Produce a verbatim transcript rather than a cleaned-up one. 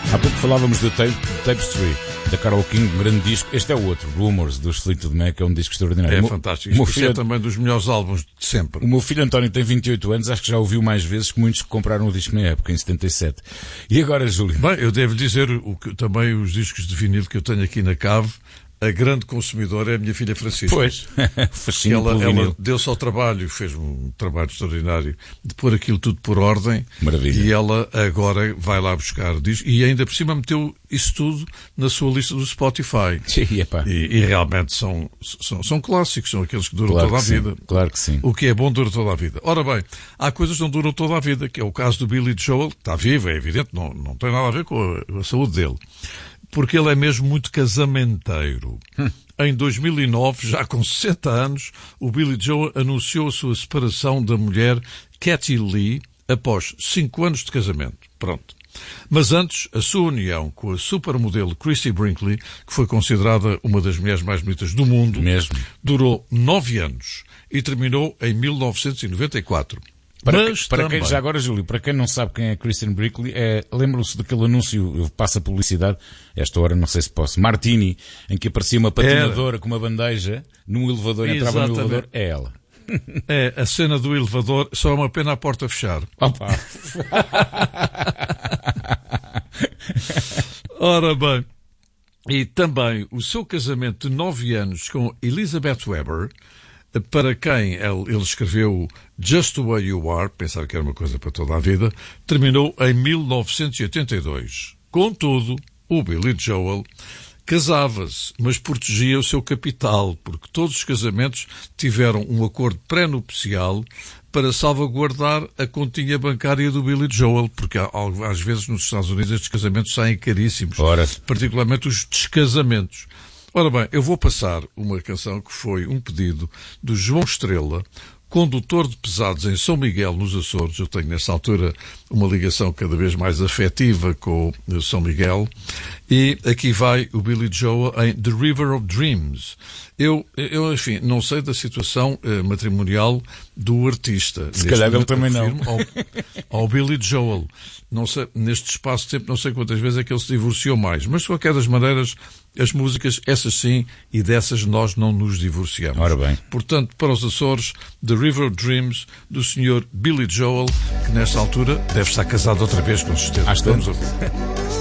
Há pouco falávamos do tape, Tapestry, da Carole King, um grande disco. Este é o outro, Rumours, dos Fleetwood Mac, é um disco extraordinário. É o meu, fantástico. O meu Isto filho é também dos melhores álbuns de sempre. O meu filho António tem vinte e oito anos, acho que já ouviu mais vezes que muitos que compraram o disco na época, em setenta e sete. E agora, Júlio? Bem, eu devo dizer o que, também os discos de vinil que eu tenho aqui na cave. A grande consumidora é a minha filha Francisca. Pois, fascina ela, pelo ela vinil. deu-se ao trabalho, fez um trabalho extraordinário de pôr aquilo tudo por ordem. Maravilha. E ela agora vai lá buscar discos e ainda por cima meteu isso tudo na sua lista do Spotify. Sim, epá. E, e realmente são, são, são clássicos, são aqueles que duram Claro toda que a vida. sim, claro que sim. O que é bom dura toda a vida. Ora bem, há coisas que não duram toda a vida, que é o caso do Billy Joel, que está vivo, é evidente, não, não tem nada a ver com a, com a saúde dele. Porque ele é mesmo muito casamenteiro. Hum. Em dois mil e nove, já com sessenta anos, o Billy Joel anunciou a sua separação da mulher Kathie Lee após cinco anos de casamento. Pronto. Mas antes, a sua união com a supermodelo Christie Brinkley, que foi considerada uma das mulheres mais bonitas do mundo, mesmo, durou nove anos e terminou em mil novecentos e noventa e quatro. Para, Mas para também... quem, já agora, Júlio, para quem não sabe quem é Christie Brinkley, é, lembram-se daquele anúncio, eu passo a publicidade, esta hora não sei se posso, Martini, em que aparecia uma patinadora Era. com uma bandeja num elevador, entrava Exatamente. no elevador, é ela. É, a cena do elevador, só é uma pena a porta fechar. Opa. Ora bem, e também o seu casamento de nove anos com Elizabeth Weber, para quem ele, ele escreveu Just the Way You Are, pensava que era uma coisa para toda a vida, terminou em mil novecentos e oitenta e dois. Contudo, o Billy Joel casava-se, mas protegia o seu capital, porque todos os casamentos tiveram um acordo pré-nupcial para salvaguardar a continha bancária do Billy Joel, porque às vezes nos Estados Unidos estes casamentos saem caríssimos, Ora. particularmente os descasamentos. Ora bem, eu vou passar uma canção que foi um pedido do João Estrela, condutor de pesados em São Miguel, nos Açores. Eu tenho, nessa altura, uma ligação cada vez mais afetiva com São Miguel. E aqui vai o Billy Joel em The River of Dreams. Eu, eu enfim, não sei da situação eh, matrimonial do artista. Se calhar ele também não. Ao, ao Billy Joel. Não sei, neste espaço de tempo, não sei quantas vezes é que ele se divorciou mais. Mas, de qualquer das maneiras, as músicas, essas sim, e dessas nós não nos divorciamos. Ora bem. Portanto, para os Açores, The River of Dreams, do senhor Billy Joel, que nesta altura deve estar casado outra vez, com certeza. Vamos ouvir.